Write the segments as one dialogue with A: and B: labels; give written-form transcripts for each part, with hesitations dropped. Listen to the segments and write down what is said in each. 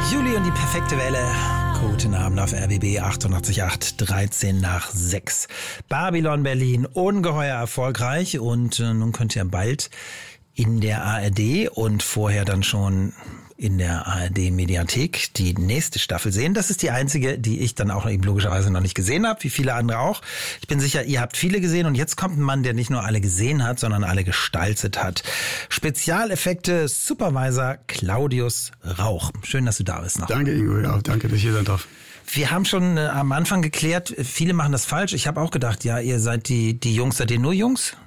A: Juli und die perfekte Welle. Guten Abend auf RBB 88.8, 13 nach 6. Babylon Berlin, ungeheuer erfolgreich und nun könnt ihr bald in der ARD und vorher dann schon in der ARD-Mediathek die nächste Staffel sehen. Das ist die einzige, die ich dann auch eben logischerweise noch nicht gesehen habe, wie viele andere auch. Ich bin sicher, ihr habt viele gesehen und jetzt kommt ein Mann, der nicht nur alle gesehen hat, sondern alle gestaltet hat. Spezialeffekte Supervisor Claudius Rauch. Schön, dass du da bist noch.
B: Danke, Ingo. Ja, danke, dass ich hier sein darf.
A: Wir haben schon am Anfang geklärt, viele machen das falsch. Ich habe auch gedacht, ja, ihr seid die Jungs, seid ihr nur Jungs?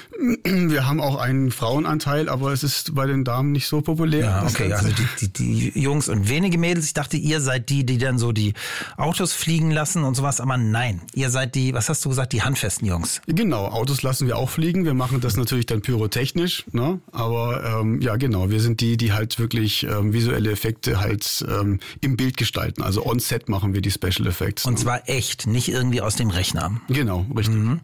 B: Wir haben auch einen Frauenanteil, aber es ist bei den Damen nicht so populär.
A: Ja, okay, also die Jungs und wenige Mädels. Ich dachte, ihr seid die dann so die Autos fliegen lassen und sowas, aber nein, ihr seid die, was hast du gesagt, die handfesten Jungs.
B: Genau, Autos lassen wir auch fliegen. Wir machen das natürlich dann pyrotechnisch, ne? Aber ja, genau, wir sind die halt wirklich visuelle Effekte halt im Bild gestalten. Also on-set machen wir die Special Effects.
A: Und zwar echt, nicht irgendwie aus dem Rechner.
B: Genau, richtig.
A: Mhm.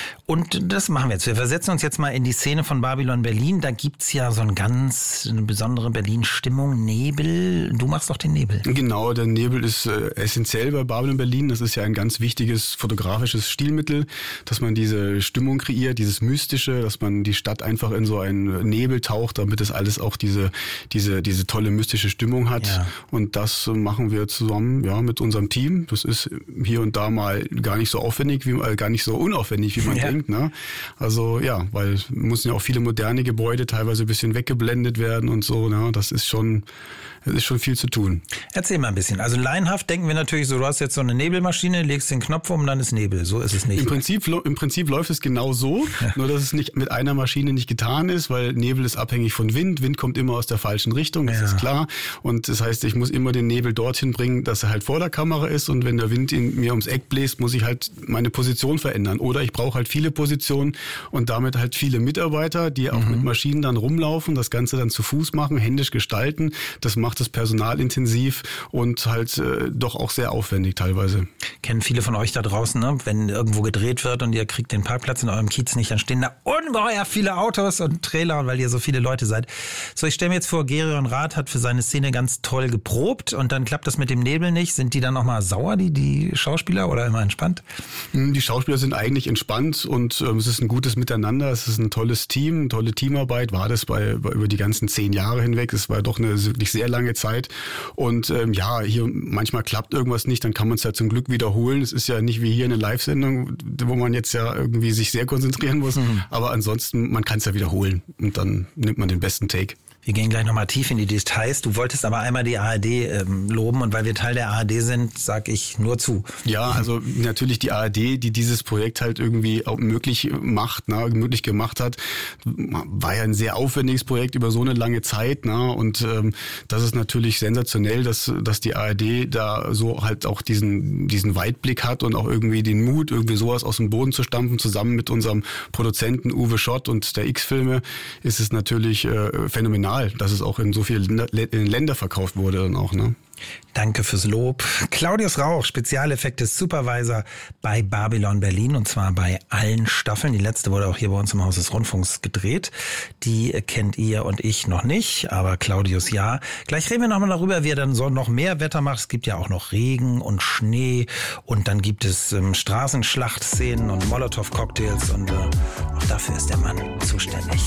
A: Und das machen wir jetzt. Wir versetzen uns jetzt mal in die Szene von Babylon Berlin. Da gibt's ja so eine besondere Berlin-Stimmung. Nebel. Du machst doch den Nebel.
B: Genau, der Nebel ist essentiell bei Babylon Berlin. Das ist ja ein ganz wichtiges fotografisches Stilmittel, dass man diese Stimmung kreiert, dieses Mystische, dass man die Stadt einfach in so einen Nebel taucht, damit es alles auch diese tolle mystische Stimmung hat. Ja. Und das machen wir zusammen, ja, mit unserem Team. Das ist hier und da mal gar nicht so aufwendig, gar nicht so unaufwendig, wie man denkt. Ne? Also ja, weil müssen ja auch viele moderne Gebäude teilweise ein bisschen weggeblendet werden und so. Ne? Das ist schon viel zu tun.
A: Erzähl mal ein bisschen. Also laienhaft denken wir natürlich so, du hast jetzt so eine Nebelmaschine, legst den Knopf um, dann ist Nebel. So ist es nicht.
B: Im Prinzip läuft es genau so, nur dass es nicht mit einer Maschine nicht getan ist, weil Nebel ist abhängig von Wind. Wind kommt immer aus der falschen Richtung, das ist klar. Und das heißt, ich muss immer den Nebel dorthin bringen, dass er halt vor der Kamera ist. Und wenn der Wind mir ums Eck bläst, muss ich halt meine Position verändern. Oder ich brauche halt viele Positionen und damit halt viele Mitarbeiter, die auch mit Maschinen dann rumlaufen, das Ganze dann zu Fuß machen, händisch gestalten. Das macht es personalintensiv und halt doch auch sehr aufwendig teilweise.
A: Kennen viele von euch da draußen, ne? Wenn irgendwo gedreht wird und ihr kriegt den Parkplatz in eurem Kiez nicht, dann stehen da ungeheuer viele Autos und Trailer, weil ihr so viele Leute seid. So, ich stelle mir jetzt vor, Gerion Rath hat für seine Szene ganz toll geprobt und dann klappt das mit dem Nebel nicht. Sind die dann auch mal sauer, die Schauspieler, oder immer entspannt? Die
B: Schauspieler sind eigentlich entspannt und es ist ein gutes Miteinander, es ist ein tolles Team, eine tolle Teamarbeit, war das über die ganzen 10 Jahre hinweg. Es war doch eine wirklich sehr lange Zeit und ja, hier manchmal klappt irgendwas nicht, dann kann man es ja zum Glück wiederholen. Es ist ja nicht wie hier eine Live-Sendung, wo man jetzt ja irgendwie sich sehr konzentrieren muss, aber ansonsten, man kann es ja wiederholen und dann nimmt man den besten Take.
A: Wir gehen gleich nochmal tief in die Details. Du wolltest aber einmal die ARD loben und weil wir Teil der ARD sind, sag ich nur zu.
B: Ja, also natürlich die ARD, die dieses Projekt halt irgendwie auch möglich gemacht hat, war ja ein sehr aufwendiges Projekt über so eine lange Zeit. Und das ist natürlich sensationell, dass die ARD da so halt auch diesen Weitblick hat und auch irgendwie den Mut, irgendwie sowas aus dem Boden zu stampfen. Zusammen mit unserem Produzenten Uwe Schott und der X-Filme ist es natürlich phänomenal, dass es auch in so viele Länder verkauft wurde dann auch, ne?
A: Danke fürs Lob. Claudius Rauch, Spezialeffekte Supervisor bei Babylon Berlin und zwar bei allen Staffeln. Die letzte wurde auch hier bei uns im Haus des Rundfunks gedreht. Die kennt ihr und ich noch nicht, aber Claudius ja. Gleich reden wir nochmal darüber, wie er dann so noch mehr Wetter macht. Es gibt ja auch noch Regen und Schnee und dann gibt es Straßenschlachtszenen und Molotow-Cocktails und auch dafür ist der Mann zuständig.